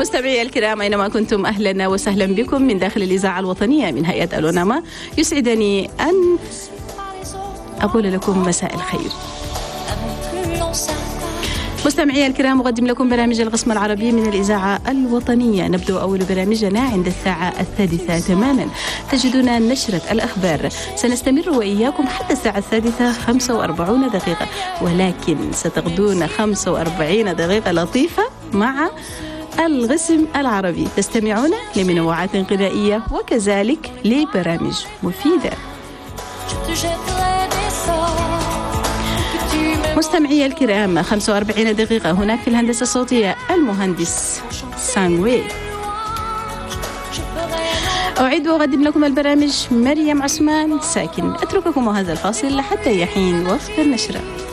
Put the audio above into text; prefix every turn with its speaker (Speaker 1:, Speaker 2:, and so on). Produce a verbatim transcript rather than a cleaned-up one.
Speaker 1: مستمعي الكرام أينما كنتم، أهلا وسهلا بكم من داخل الإذاعة الوطنية من هيئة الونما. يسعدني أن أقول لكم مساء الخير. مستمعي الكرام، أقدم لكم برامج القسم العربي من الإذاعة الوطنية. نبدأ أول برامجنا عند الساعة السادسة تماما، تجدون نشرة الأخبار. سنستمر وإياكم حتى الساعة السادسة خمسة وأربعين دقيقة، ولكن ستقضون خمسة وأربعين دقيقة لطيفة مع القسم العربي. تستمعون لمنوعات غنائية وكذلك لبرامج مفيدة. مستمعي الكرام، خمسة وأربعين دقيقة هناك في الهندسة الصوتية المهندس سانوي. أعيد وأقدم لكم البرامج مريم عثمان ساكن. أترككم هذا الفاصل حتى يحين وقت النشرة.